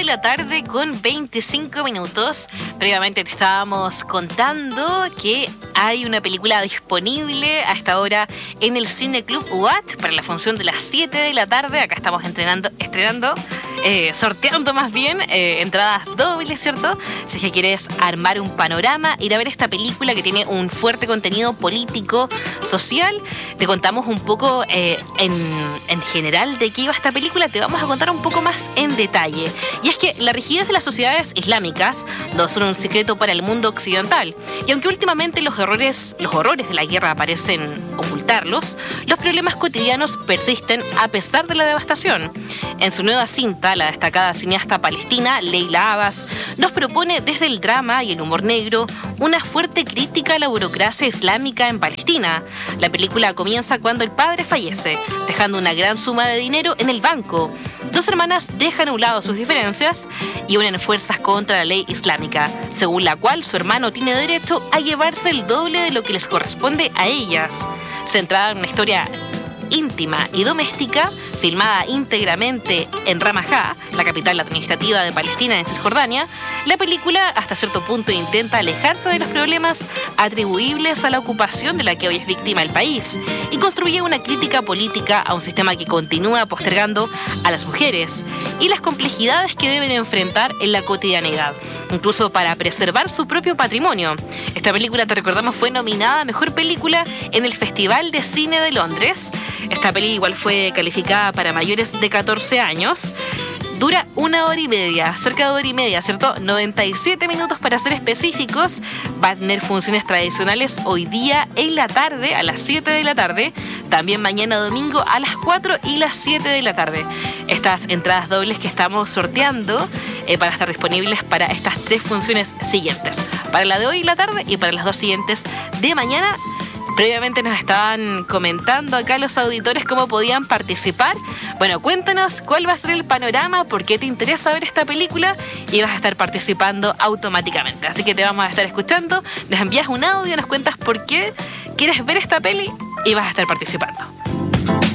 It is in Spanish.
la tarde con 25 minutos. Previamente te estábamos contando que hay una película disponible a esta hora en el Cine Club UAT para la función de las 7 de la tarde. Acá estamos sorteando más bien entradas dobles, ¿cierto? Si es que quieres armar un panorama, ir a ver esta película que tiene un fuerte contenido político, social. Te contamos un poco en general de qué iba esta película. Te vamos a contar un poco más en detalle. Y es que la rigidez de las sociedades islámicas no son un secreto para el mundo occidental. Y aunque últimamente los horrores de la guerra parecen ocultarlos, los problemas cotidianos persisten a pesar de la devastación. En su nueva cinta, la destacada cineasta palestina Leila Abbas nos propone desde el drama y el humor negro una fuerte crítica a la burocracia islámica en Palestina. La película comienza cuando el padre fallece, dejando una gran suma de dinero en el banco. Dos hermanas dejan a un lado sus diferencias y unen fuerzas contra la ley islámica, según la cual su hermano tiene derecho a llevarse el doble de lo que les corresponde a ellas. Centrada en una historia íntima y doméstica, filmada íntegramente en Ramajá, la capital administrativa de Palestina en Cisjordania, la película hasta cierto punto intenta alejarse de los problemas atribuibles a la ocupación de la que hoy es víctima el país y construye una crítica política a un sistema que continúa postergando a las mujeres y las complejidades que deben enfrentar en la cotidianidad, incluso para preservar su propio patrimonio. Esta película, te recordamos, fue nominada a Mejor Película en el Festival de Cine de Londres. Esta peli igual fue calificada para mayores de 14 años. Dura 1 hora y media, cerca de 1 hora y media, ¿cierto? 97 minutos para ser específicos. Va a tener funciones tradicionales hoy día en la tarde, a las 7 de la tarde. También mañana domingo a las 4 y las 7 de la tarde. Estas entradas dobles que estamos sorteando van a estar disponibles para estas 3 funciones siguientes. Para la de hoy en la tarde y para las 2 siguientes de mañana. Previamente nos estaban comentando acá los auditores cómo podían participar. Bueno, cuéntanos cuál va a ser el panorama, por qué te interesa ver esta película y vas a estar participando automáticamente. Así que te vamos a estar escuchando, nos envías un audio, nos cuentas por qué quieres ver esta peli y vas a estar participando.